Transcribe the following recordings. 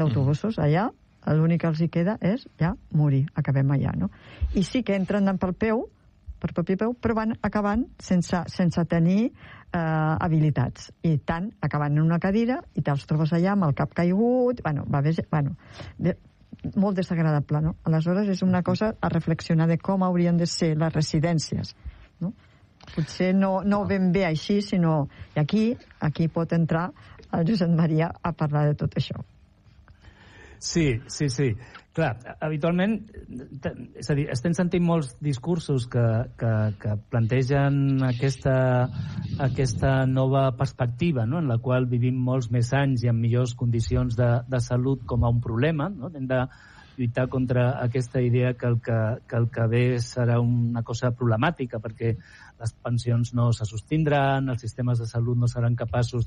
autobusos allà, l'únic que els hi queda és ja morir, acabem allà, no? I sí que entren per propi peu, però van acabant sense tenir habilitats. I tant, acaben en una cadira i te'ls trobes allà amb el cap caigut, molt desagradable, no? Aleshores és una cosa a reflexionar de com haurien de ser les residències, no? Potser no ben bé així, sinó... I aquí pot entrar el Josep Maria a parlar de tot això. Sí. Clar, habitualment, és a dir, estem sentint molts discursos que plantegen aquesta nova perspectiva, no?, en la qual vivim molts més anys i amb millors condicions de salut com a un problema, no? Hem de lluitar contra aquesta idea que el que ve serà una cosa problemàtica, perquè les pensions no se sostindran, els sistemes de salut no seran capaços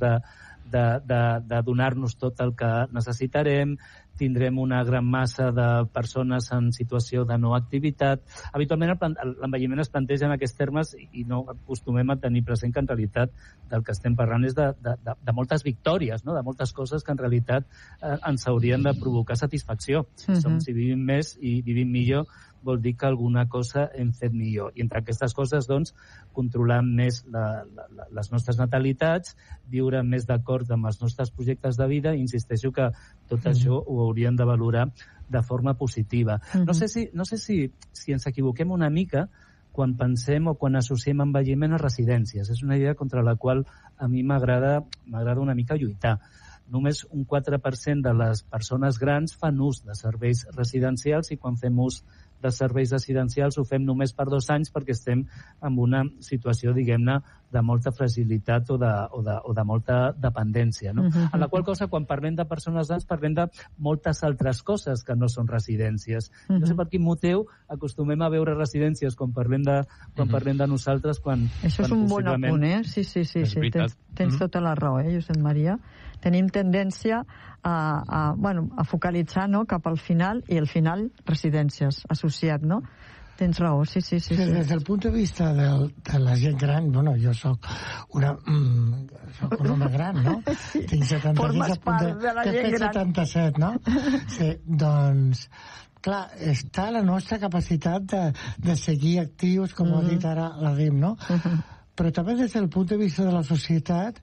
de donar-nos tot el que necessitarem, tindrem una gran massa de persones en situació de no activitat. Habitualment l'envelliment es planteja en aquests termes i no acostumem a tenir present que en realitat del que estem parlant és de moltes victòries, no?, de moltes coses que en realitat ens haurien de provocar satisfacció. Si vivim més i vivim millor, vol dir que alguna cosa hem fet millor. I entre aquestes coses, doncs, controlar més les nostres natalitats, viure més d'acord amb els nostres projectes de vida, i insisteixo que tot això ho hauríem de valorar de forma positiva. No sé si ens equivoquem una mica quan pensem o quan associem envelliment a residències. És una idea contra la qual a mi m'agrada una mica lluitar. Només un 4% de les persones grans fan ús de serveis residencials, i quan fem ús de serveis residencials ho fem només per 2 anys perquè estem en una situació, diguem-ne, de molta fragilitat o de molta dependència, no? En la qual cosa, quan parlem de persones grans, parlem de moltes altres coses que no són residències. No sé per quin motiu acostumem a veure residències quan parlem de nosaltres, quan això és un bon apunt, eh? Sí. Tens tota la raó, Josep Maria. Tenim tendència a focalitzar, no?, cap al final, i al final residències associat, no? Tens raó, sí. Des del punt de vista de la gent gran, bueno, jo soc un home gran, no? Sí. Tinc 76, formes part de la gent gran. 77, no? Sí, doncs, clar, està la nostra capacitat de seguir actius, com ha dit ara la Rim, no? Però també des del punt de vista de la societat,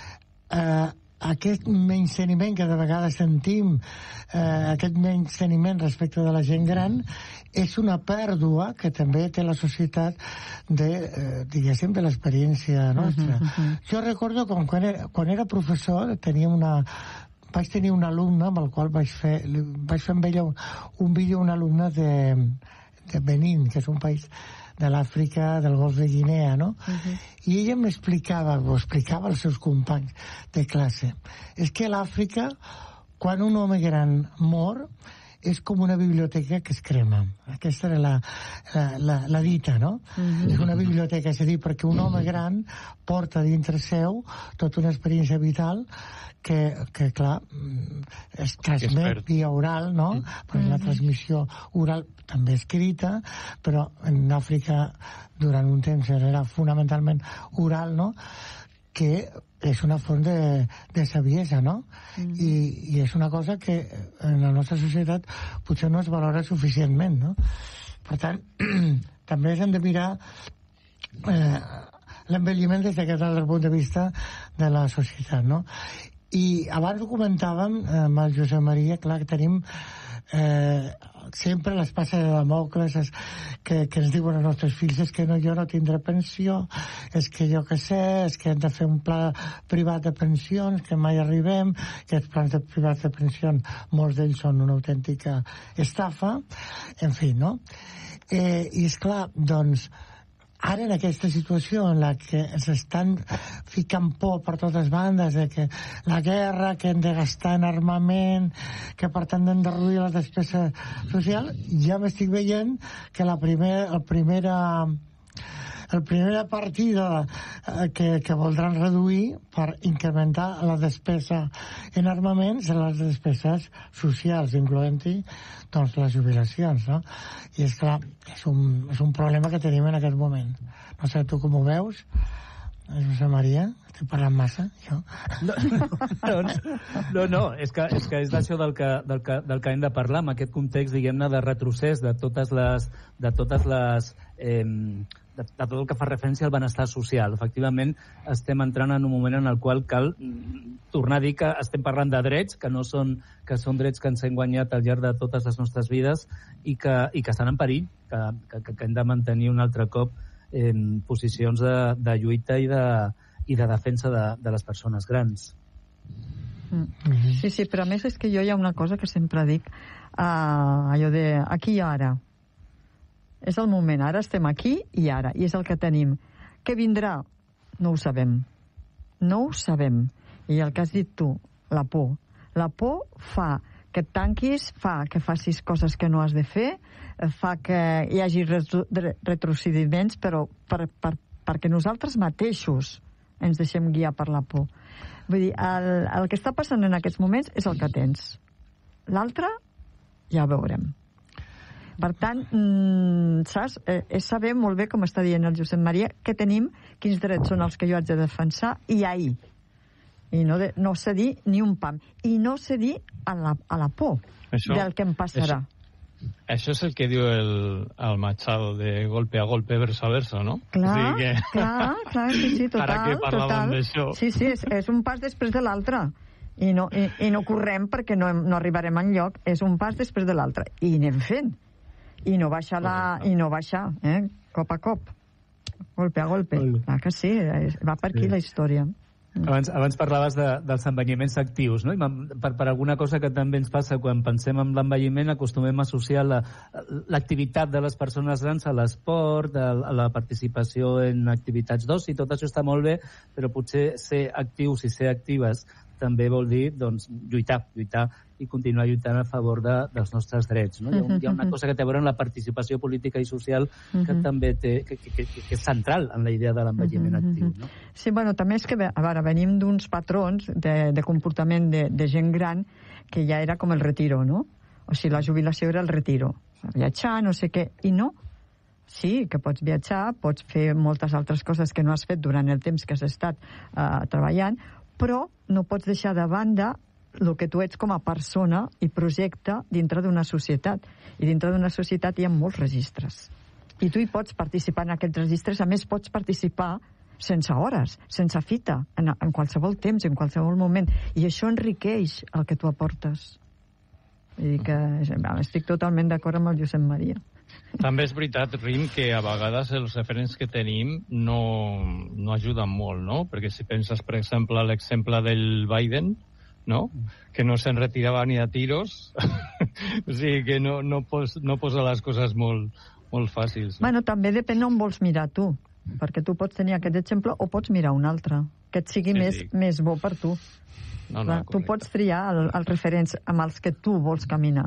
aquest menysteniment que de vegades sentim, aquest menysteniment respecte de la gent gran, és una pèrdua que també té la societat diguéssim, de l'experiència nostra. Jo recordo quan era professor vaig tenir un alumne amb el qual vaig fer amb ella un vídeo, un alumne de Benín, que és un país de l'Àfrica, del Golf de Guinea, no? I ella m'explicava, o explicava als seus companys de classe, és que a l'Àfrica, quan un home gran mor, és com una biblioteca que es crema. Aquesta era la dita, no? És una biblioteca, és a dir, perquè un home gran porta dintre seu tota una experiència vital que clar, es transmet via oral, no? Perquè la transmissió oral també escrita, però en Àfrica durant un temps era fonamentalment oral, no? Que és una font de saviesa, no? I és una cosa que en la nostra societat potser no es valora suficientment, no? Per tant, també hem de mirar l'envelliment des d'aquest altre punt de vista de la societat, no? I abans ho comentàvem amb el Josep Maria, clar que tenim sempre l'espasa de Damocles que ens diuen els nostres fills, és que jo no tindré pensió, és que jo què sé, és que hem de fer un pla privat de pensions, que mai arribem, que els plans privats de pensions, molts d'ells són una autèntica estafa, en fi, no? I esclar, doncs, ara en aquesta situació en la que s'estan ficant por per totes bandes de que la guerra, que hem de gastar en armament, que per tant hem de reduir la despesa social, ja m'estic veient que la primera partida que voldran reduir per incrementar la despesa en armaments són les despeses socials, incloent-hi doncs les jubilacions, no? I és clar, és un problema que tenim en aquest moment. No sé, tu com ho veus? Josep Maria? Estic parlant massa, jo? No, és que és d'això del que hem de parlar, amb aquest context, diguem-ne, de retrocés de tot el que fa referència al benestar social. Efectivament, estem entrant en un moment en el qual cal tornar a dir que estem parlant de drets, que són drets que ens hem guanyat al llarg de totes les nostres vides i que estan en perill, que hem de mantenir un altre cop posicions de lluita i de defensa de les persones grans. Sí, però a més és que jo hi ha una cosa que sempre dic, allò de aquí i ara. És el moment, ara estem aquí i ara, i és el que tenim. Què vindrà? No ho sabem. No ho sabem. I el que has dit tu, la por. La por fa que et tanquis, fa que facis coses que no has de fer, fa que hi hagi retrocediments, però perquè nosaltres mateixos ens deixem guiar per la por. Vull dir, el que està passant en aquests moments és el que tens. L'altre ja veurem. Per tant, saps? És saber molt bé, com està dient el Josep Maria, què tenim, quins drets són els que jo haig de defensar i ahir. I no cedir ni un pam. I no cedir a la por del que em passarà. Això és el que diu el Machado, de golpe a golpe, verso a verso, no? Clar, o sigui que... clar, sí, total. Ara que parlàvem d'això. Sí, és un pas després de l'altre. I no correm perquè no arribarem enlloc. És un pas després de l'altre. I anem fent. I no baixar, cop a cop. Golpe a golpe. Clar que sí, va per aquí la història. Abans parlaves dels envelliment actius, no? I per alguna cosa que també ens passa quan pensem en l'envelliment, acostumem a associar l'activitat de les persones grans a l'esport, a la participació en activitats d'oci, tot això està molt bé, però potser ser actius i ser actives també vol dir, doncs, lluitar i continuar lluitant a favor dels nostres drets, no? Hi ha una cosa que té a veure amb la participació política i social que també que és central en la idea de l'envelliment actiu, no? Sí, bueno, també és que, a veure, venim d'uns patrons de comportament de gent gran que ja era com el retiro, no? O sigui, la jubilació era el retiro. Viatjar, no sé què, i no. Sí, que pots viatjar, pots fer moltes altres coses que no has fet durant el temps que has estat treballant, però no pots deixar de banda el que tu ets com a persona i projecte dintre d'una societat. I dintre d'una societat hi ha molts registres. I tu hi pots participar en aquests registres. A més, pots participar sense hores, sense fita, en qualsevol temps, en qualsevol moment. I això enriqueix el que tu aportes. Vull dir que estic totalment d'acord amb el Josep Maria. També és veritat, Rim, que a vegades els referents que tenim no ajuden molt, no? Perquè si penses, per exemple, l'exemple del Biden, no? Que no se'n retirava ni a tiros, o sigui que no posa les coses molt fàcils. No? Bueno, també depèn on vols mirar tu, perquè tu pots tenir aquest exemple o pots mirar un altre, que et sigui més bo per tu. Clar, tu pots triar els referents amb els que tu vols caminar.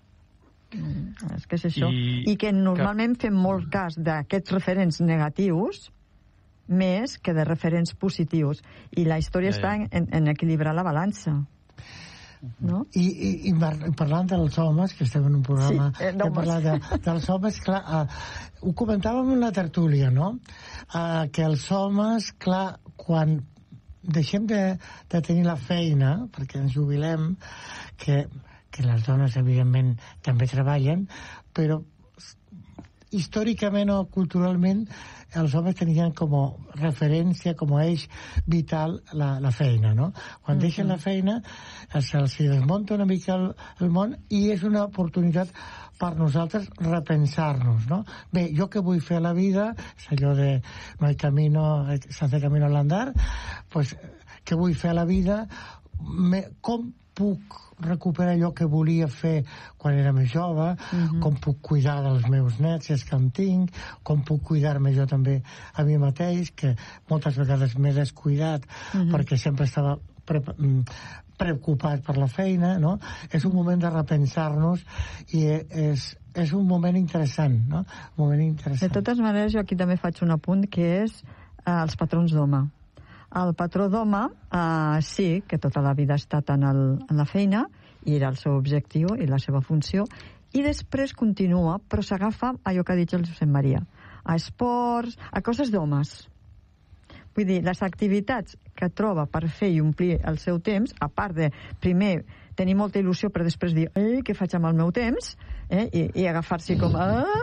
És que és això. I que normalment fem molt cas d'aquests referents negatius més que de referents positius. I la història està en equilibrar la balança. No? I parlant dels homes, que estem en un programa que parla dels homes, clar, ho comentàvem en la tertúlia, no? Que els homes, clar, quan deixem de tenir la feina, perquè ens jubilem, que les dones, evidentment, també treballen, però històricament o culturalment els homes tenien com a referència, com a eix vital la feina, no? Quan deixen la feina se'ls desmunta una mica el món i és una oportunitat per nosaltres repensar-nos, no? Bé, jo què vull fer a la vida? És allò de no hay camino, se hace camino al andar. Pues, què vull fer a la vida? Com puc recuperar allò que volia fer quan era més jove, com puc cuidar dels meus nets, si és que en tinc, com puc cuidar-me jo també a mi mateix, que moltes vegades m'he descuidat perquè sempre estava preocupat per la feina, no? És un moment de repensar-nos i és un moment interessant, no? Un moment interessant. De totes maneres, jo aquí també faig un apunt, que és els patrons d'home. El patró d'home, sí, que tota la vida ha estat en la feina, i era el seu objectiu i la seva funció, i després continua, però s'agafa allò que ha dit el Josep Maria, a esports, a coses d'homes. Vull dir, les activitats que troba per fer i omplir el seu temps, a part de, primer, tenir molta il·lusió, però després dir, què faig amb el meu temps? I agafar-s'hi com,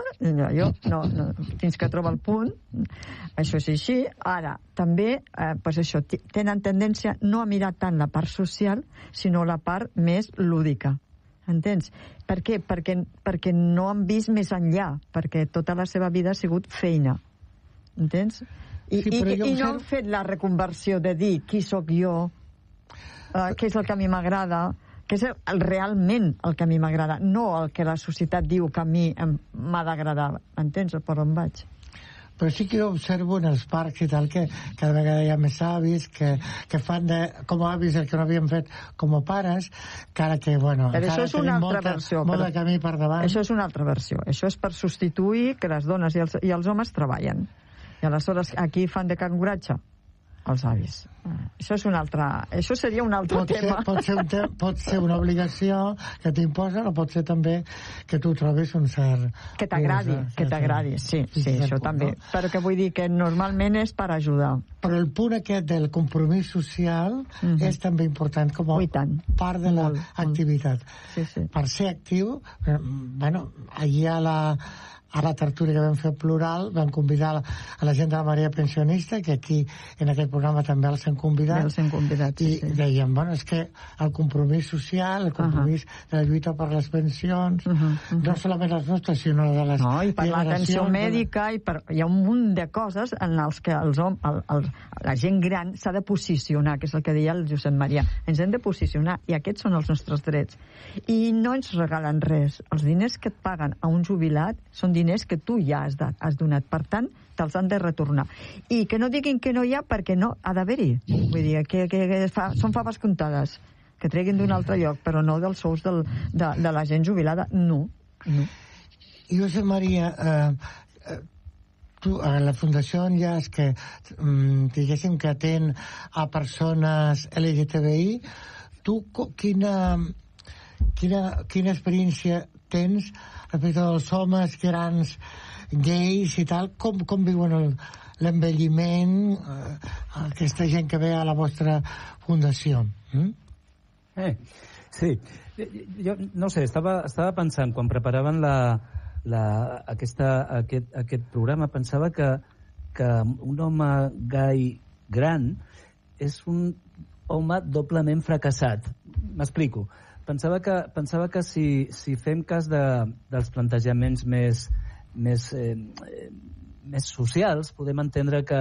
no, fins que troba el punt. Això és així. Ara, també, tenen tendència no a mirar tant la part social, sinó la part més lúdica. Entens? Per què? Perquè no han vist més enllà, perquè tota la seva vida ha sigut feina. Entens? I no han fet la reconversió de dir qui sóc jo, què és el que a mi m'agrada, què és realment el que a mi m'agrada, no el que la societat diu que a mi m'ha d'agradar. Entens per on vaig? Però sí que jo observo en els parcs i tal que cada vegada hi ha més avis que fan com a avis el que no havien fet com a pares, encara que, bueno, però encara tenim molt de camí per davant. Això és una altra versió. Això és per substituir que les dones i els homes treballen. I aleshores aquí fan de canguratge els avis. Això seria un altre tema. Pot ser una obligació que t'imposen, o pot ser també que tu trobis un cert... Que t'agradi, sí, això també. Però que vull dir que normalment és per ajudar. Però el punt aquest del compromís social és també important com a part de l'activitat. Per ser actiu, allí a la tertúlia que vam fer plural vam convidar a la gent de la Maria Pensionista, que aquí en aquest programa també els hem convidat, i dèiem, és que el compromís social, el compromís de la lluita per les pensions, no solament les nostres, sinó de les i per l'atenció mèdica, hi ha un munt de coses en els que la gent gran s'ha de posicionar, que és el que deia el Josep Maria. Ens hem de posicionar, i aquests són els nostres drets. I no ens regalen res. Els diners que et paguen a un jubilat són diners que tu ja has donat. Per tant, te'ls han de retornar. I que no diguin que no hi ha, perquè no ha d'haver-hi. Vull dir, que són faves comptades, que treguin d'un altre lloc, però no dels sous de la gent jubilada. No. I Josep Maria, tu, a la Fundació Enllaç, que diguéssim que atén a persones LGTBI, tu quina experiència tens respecte dels homes grans gais i tal, com viuen l'envelliment aquesta gent que ve a la vostra fundació? Sí, jo no sé, estava pensant quan preparaven aquest programa, pensava que un home gai gran és un home doblement fracassat. M'explico. Pensava que si fem cas dels plantejaments més socials, podem entendre que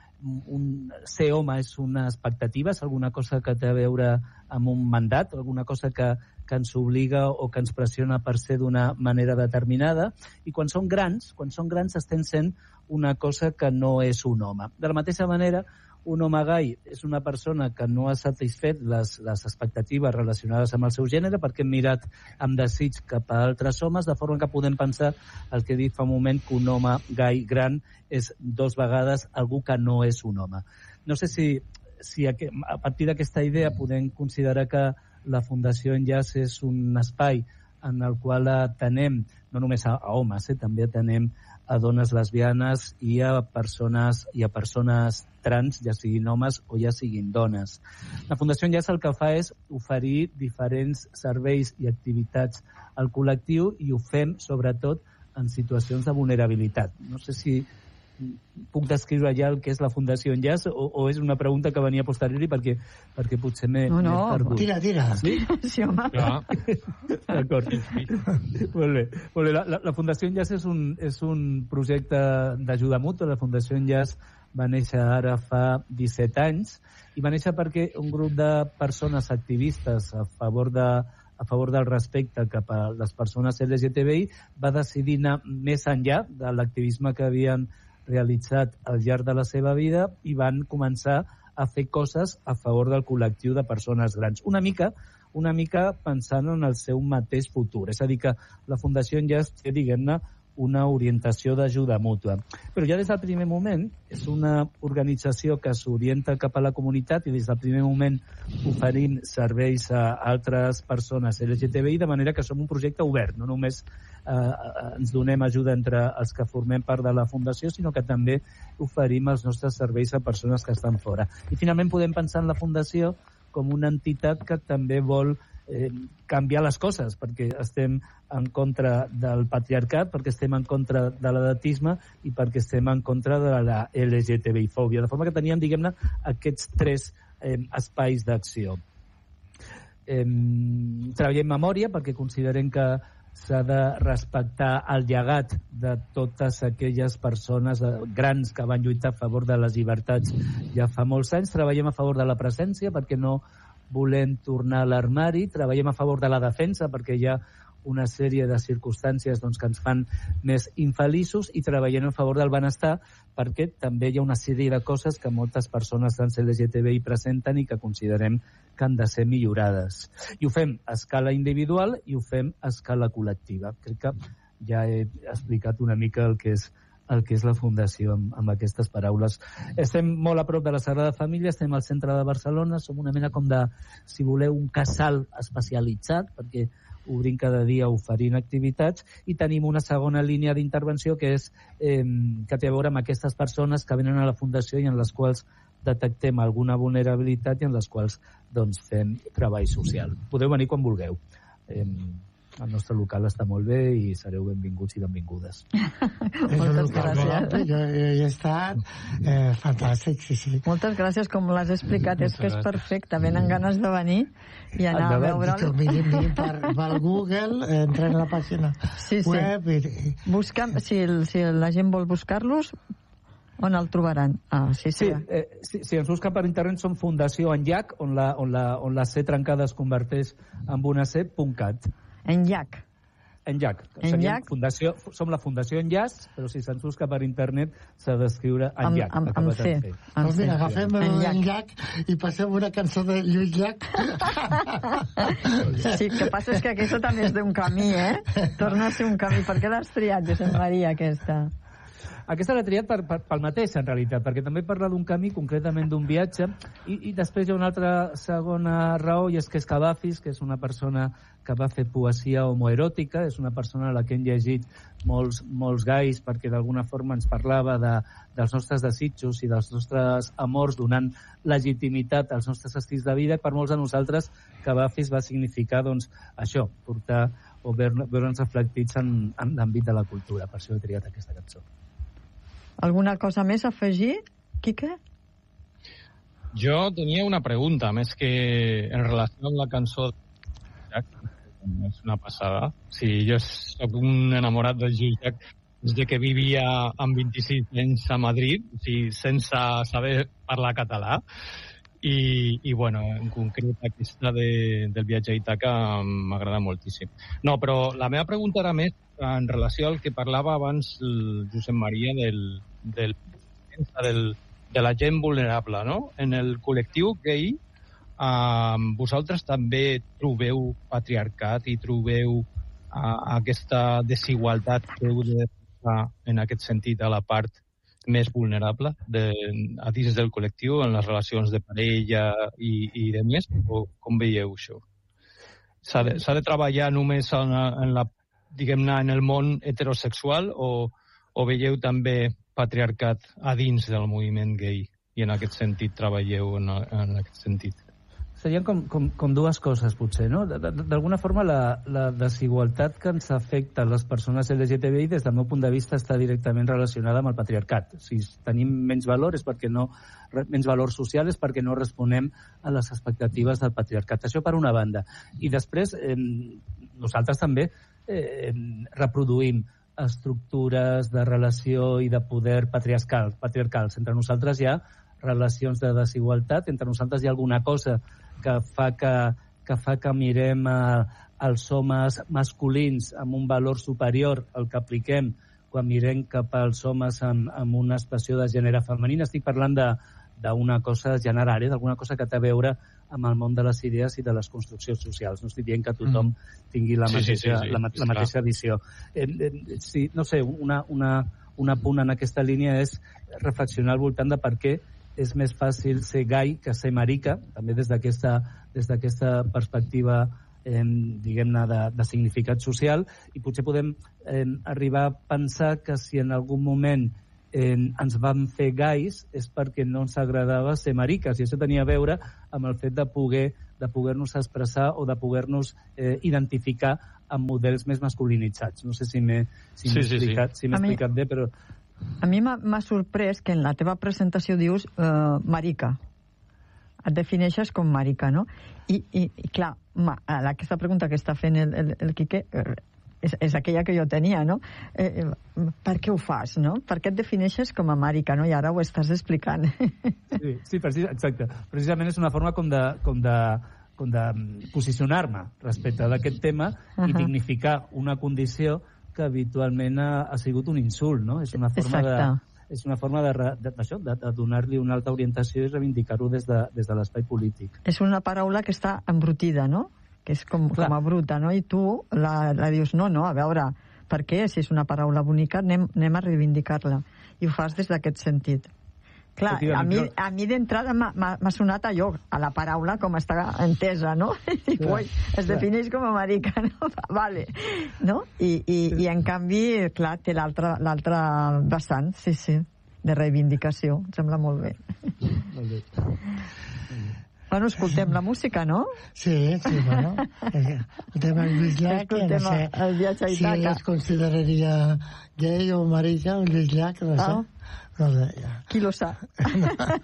ser home és una expectativa, és alguna cosa que té a veure amb un mandat, alguna cosa que ens obliga o que ens pressiona per ser d'una manera determinada, i quan són grans estem sent una cosa que no és un home. De la mateixa manera, un home gai és una persona que no ha satisfet les expectatives relacionades amb el seu gènere perquè hem mirat amb desig cap a altres homes, de forma que podem pensar el que he dit fa un moment, que un home gai gran és 2 vegades algú que no és un home. No sé si a partir d'aquesta idea podem considerar que la Fundació Enllaç és un espai en el qual atenem no només a homes, també atenem a dones lesbianes i a persones trans, ja siguin homes o ja siguin dones. La Fundació Enllaç el que fa és oferir diferents serveis i activitats al col·lectiu, i ho fem sobretot en situacions de vulnerabilitat. No sé si puc descriure ja el que és la Fundació Enllaç o és una pregunta que venia a posteriori perquè potser m'he perdut. Tira. Sí? Sí, home. D'acord. Molt bé. La Fundació Enllaç és un projecte d'ajuda mútua. La Fundació Enllaç va néixer ara fa 17 anys i va néixer perquè un grup de persones activistes a favor del respecte cap a les persones LGTBI va decidir anar més enllà de l'activisme que havien realitzat al llarg de la seva vida i van començar a fer coses a favor del col·lectiu de persones grans. Una mica pensant en el seu mateix futur. És a dir, que la Fundació Enllaç té, diguem-ne, una orientació d'ajuda mútua. Però ja des del primer moment és una organització que s'orienta cap a la comunitat i des del primer moment oferim serveis a altres persones LGTBI, de manera que som un projecte obert, no només ens donem ajuda entre els que formem part de la Fundació, sinó que també oferim els nostres serveis a persones que estan fora. I finalment podem pensar en la Fundació com una entitat que també vol canviar les coses, perquè estem en contra del patriarcat, perquè estem en contra de l'edatisme i perquè estem en contra de la LGTBI-fòbia. De forma que teníem, diguem-ne, aquests 3 espais d'acció. Treballem memòria perquè considerem que s'ha de respectar el llegat de totes aquelles persones grans que van lluitar a favor de les llibertats ja fa molts anys. Treballem a favor de la presència perquè no volem tornar a l'armari. Treballem a favor de la defensa perquè hi ha una sèrie de circumstàncies que ens fan més infeliços, i treballem a favor del benestar perquè també hi ha una sèrie de coses que moltes persones trans LGTBI presenten i que considerem que han de ser millorades. I ho fem a escala individual i ho fem a escala col·lectiva. Crec que ja he explicat una mica el que és la Fundació amb aquestes paraules. Estem molt a prop de la Sagrada Família, estem al centre de Barcelona, som una mena com de, si voleu, un casal especialitzat, perquè obrim cada dia oferint activitats, i tenim una segona línia d'intervenció que té a veure amb aquestes persones que venen a la Fundació i en les quals detectem alguna vulnerabilitat i en les quals fem treball social. Podeu venir quan vulgueu. El nostre local està molt bé i sereu benvinguts i benvingudes. Moltes gràcies. Jo he estat fantàstic, sí. Moltes gràcies, com l'has explicat, és que és perfecte. Venen ganes de venir i anar a veure'l. Mirin per Google, entren a la pàgina web i... Busca'm, si la gent vol buscar-los, on el trobaran? Si ens busca per internet som Fundació Enllaç, on la C trencada es converteix en una C.cat. Enllaç. Som la Fundació Enllaç, però si se'ns busca per internet s'ha d'escriure Enllaç. Amb C. Doncs mira, agafem Enllaç i passem una cançó de Lluís Llach. Sí, el que passa és que aquesta també és d'un camí, Torna a ser un camí. Per què l'has triat, Josep Maria, aquesta? Aquesta l'he triat pel mateix, en realitat, perquè també parla d'un camí, concretament d'un viatge, i després hi ha una altra segona raó, i és que és Cavafis, que és una persona que va fer poesia homoeròtica, és una persona a la que hem llegit molts gais, perquè d'alguna forma ens parlava dels nostres desitjos i dels nostres amors, donant legitimitat als nostres estils de vida. Per molts de nosaltres, Cavafis va significar, això, portar o veure'ns reflectits en l'àmbit de la cultura. Per això he triat aquesta cançó. Alguna cosa més a afegir, Quique? Jo tenia una pregunta, més que en relació amb la cançó de Llach, és una passada. Sí, jo soc un enamorat de Lluís Llach des que vivia amb 26 anys a Madrid, sense saber parlar català. I bueno, en concret aquesta del viatge a Ítaca m'agrada moltíssim. No, però la meva pregunta era més en relació al que parlava abans el Josep Maria de la gent vulnerable, no? En el col·lectiu gay, vosaltres també trobeu patriarcat i trobeu aquesta desigualtat que heu de defensar en aquest sentit a la part més vulnerable a dins del col·lectiu, en les relacions de parella i de més, o com veieu això? S'ha de treballar només diguem-ne, en el món heterosexual o veieu també patriarcat a dins del moviment gay i en aquest sentit treballeu en aquest sentit? Serien com dues coses, potser, no? D'alguna forma, la desigualtat que ens afecta a les persones LGTBI, des del meu punt de vista, està directament relacionada amb el patriarcat. Si tenim menys valor social és perquè no responem a les expectatives del patriarcat. Això per una banda. I després, nosaltres també reproduïm estructures de relació i de poder patriarcals. Entre nosaltres hi ha relacions de desigualtat, entre nosaltres hi ha alguna cosa que fa que mirem els homes masculins amb un valor superior al que apliquem quan mirem cap als homes amb una expressió de gènere femenina. Estic parlant d'una cosa general, d'alguna cosa que té a veure amb el món de les idees i de les construccions socials. No estic dient que tothom tingui la mateixa visió. Sí, no sé, un apunt en aquesta línia és reflexionar al voltant de per què és més fàcil ser gai que ser marica, també des d'aquesta perspectiva diguem-ne de significat social, i potser podem arribar a pensar que si en algun moment ens vam fer gais és perquè no ens agradava ser mariques, i això tenia a veure amb el fet de poder-nos expressar o de poder-nos identificar amb models més masculinitzats. No sé si m'he explicat bé, però... A mi m'ha sorprès que en la teva presentació dius marica. Et defineixes com marica, no? I clar, aquesta pregunta que està fent el Quique és aquella que jo tenia, no? Per què ho fas, no? Per què et defineixes com a marica, no? I ara ho estàs explicant. Sí, exacte. Precisament és una forma com de posicionar-me respecte d'aquest tema i dignificar una condició que habitualment ha sigut un insult, no? És una forma de donar-li una alta orientació i reivindicar-ho des de l'espai polític. És una paraula que està embrutida, no? Que és com a bruta, no? I tu la dius, no, a veure, per què? Si és una paraula bonica, anem a reivindicar-la. I ho fas des d'aquest sentit. Clar, a mi d'entrada m'ha sonat allò, a la paraula com està entesa, no? I es defineix com a marica, no? Vale. No? I en canvi, clar, té l'altre vessant, sí, de reivindicació. Em sembla molt bé. Molt bé. Bueno, escoltem la música, no? Sí, bueno. Escoltem el Lluís Llach, que no sé si ell es consideraria gay o marica, el Lluís Llach, no sé. Qui lo sap?